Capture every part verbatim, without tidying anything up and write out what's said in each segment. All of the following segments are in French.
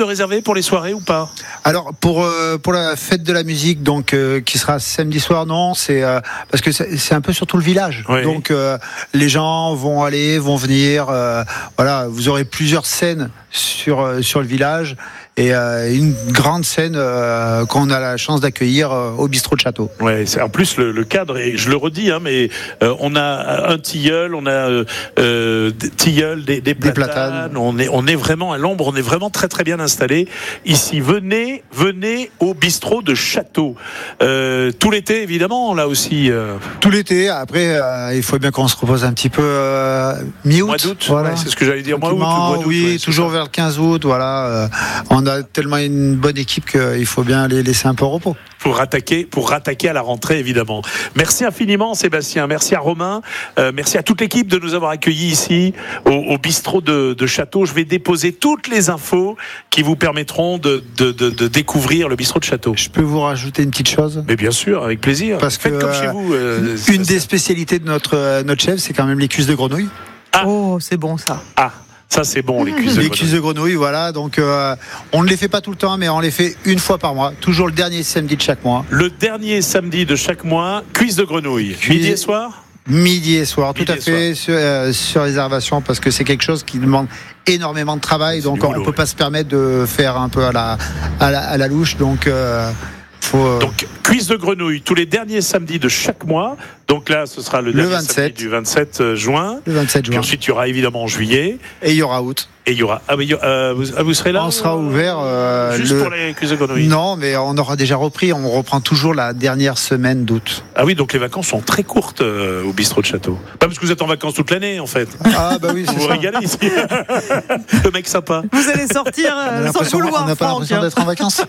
de réserver pour les soirées ou pas ? Alors pour euh, pour la fête de la musique, donc euh, qui sera samedi soir, non, c'est euh, parce que c'est, c'est un peu sur tout le village. Oui. Donc euh, les gens vont aller, vont venir. Euh, voilà, vous aurez plusieurs scènes sur euh, sur le village et euh, une grande scène euh, qu'on a la chance d'accueillir euh, au bistrot de Château. Ouais, c'est en plus le, le cadre, et je le redis, hein, mais euh, on a un tilleul, on a euh, euh, des tilleuls, des, des, platanes, Des platanes. On est on est vraiment à l'ombre, on est vraiment très très bien installé ici. Venez venez au bistrot de Château euh, tout l'été évidemment là aussi. Euh... Tout l'été. Après, euh, il faut bien qu'on se repose un petit peu euh, mi-août. Mois d'août, voilà. ouais, c'est ce que j'allais dire. Mois août, Tranquillement, mois d'août, oui, ouais, c'est toujours ça. vers le quinze août. Voilà, euh, on a tellement une bonne équipe qu'il faut bien les laisser un peu au repos. Pour rattaquer, pour rattaquer à la rentrée, évidemment. Merci infiniment, Sébastien. Merci à Romain. Euh, merci à toute l'équipe de nous avoir accueillis ici, au, au bistrot de, de Château. Je vais déposer toutes les infos qui vous permettront de, de, de, de découvrir le bistrot de Château. Je peux vous rajouter une petite chose ? Mais bien sûr, avec plaisir. Parce Faites que, comme euh, chez vous. Euh, Une des spécialités de notre, euh, notre chef, c'est quand même les cuisses de grenouille. Ah. Oh, c'est bon ça. Ah, ça c'est bon, les cuisses de Les grenouille. cuisses de grenouille, voilà. Donc, euh, on ne les fait pas tout le temps, mais on les fait une fois par mois. Toujours le dernier samedi de chaque mois. Le dernier samedi de chaque mois, cuisses de grenouille. Cuisse- Midi et soir ? Midi et soir, Midi tout à et fait, sur, euh, sur réservation, parce que c'est quelque chose qui demande énormément de travail. C'est Donc, du on boulot, ne peut ouais. pas se permettre de faire un peu à la, à la, à la louche. Donc, euh, faut. euh, Donc, cuisses de grenouille tous les derniers samedis de chaque mois. Donc là, ce sera le, Le dernier vingt-sept. samedi du vingt-sept juin. le vingt-sept Puis juin. ensuite, il y aura évidemment en juillet. Et il y aura août. Et il y aura. Ah, mais il y aura- euh, vous, ah, vous serez là On sera euh, ouvert. euh, Juste le- pour les cuisses de grenouille. Non, mais on aura déjà repris. On reprend toujours la dernière semaine d'août. Ah oui, donc les vacances sont très courtes euh, au bistrot de Château. Pas parce que vous êtes en vacances toute l'année, en fait. Ah, bah oui, Vous c'est vous ça. régalez ici. Le mec sympa. Vous allez sortir On a euh, sans le l'impression- vouloir, on n'a pas Franck. l'impression d'être en vacances.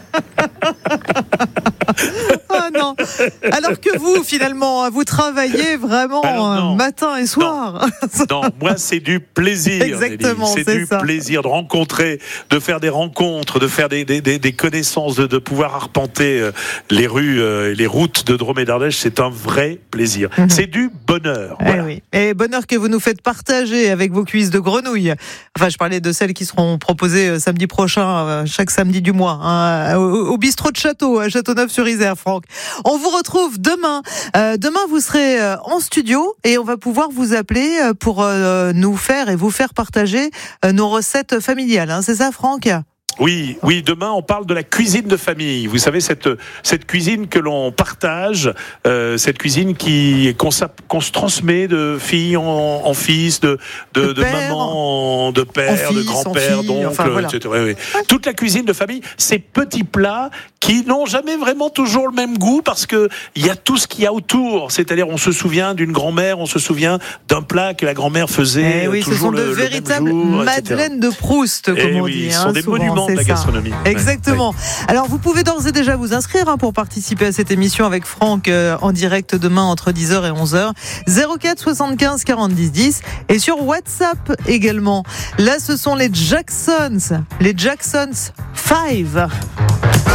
Ah non. Alors que vous, finalement, vous travaillez vraiment Alors, non. euh, matin et soir. Non, moi, c'est du plaisir. Exactement, Nelly. C'est, c'est du ça. plaisir de rencontrer, de faire des rencontres, de faire des, des, des, des connaissances, de, de pouvoir arpenter euh, les rues euh, et les routes de Drôme et d'Ardèche. C'est un vrai plaisir. Mhm. C'est du bonheur. Eh Voilà. oui. Et bonheur que vous nous faites partager avec vos cuisses de grenouille. Enfin, je parlais de celles qui seront proposées euh, samedi prochain, euh, chaque samedi du mois, hein, au, au bistrot de Château, à Châteauneuf-sur-Isère, Franck. On vous retrouve demain. Euh, demain, vous serez euh, en studio et on va pouvoir vous appeler euh, pour euh, nous faire et vous faire partager euh, nos recettes familiales. Hein. C'est ça, Franck ? Oui, oui, demain on parle de la cuisine de famille. Vous savez, cette, cette cuisine que l'on partage, euh, cette cuisine qui, qu'on, qu'on se transmet de fille en, en fils, de, de, De de père, maman, de père, en de fils, grand-père, en fille, d'oncle, enfin, voilà. et cetera. Oui, oui. Toute la cuisine de famille, ces petits plats qui n'ont jamais vraiment toujours le même goût parce que il y a tout ce qu'il y a autour. C'est-à-dire, on se souvient d'une grand-mère, on se souvient d'un plat que la grand-mère faisait Eh oui, toujours ce sont le, de le même véritables jour, et cetera. madeleines de Proust, comme Eh on oui, dit. ce hein, sont des souvent, monuments de la c'est ça. gastronomie. Exactement. Alors, vous pouvez d'ores et déjà vous inscrire hein, pour participer à cette émission avec Franck euh, en direct demain entre dix heures et onze heures. zéro quatre soixante-quinze quarante-dix dix et sur WhatsApp également. Là, ce sont les Jacksons, les Jacksons cinq.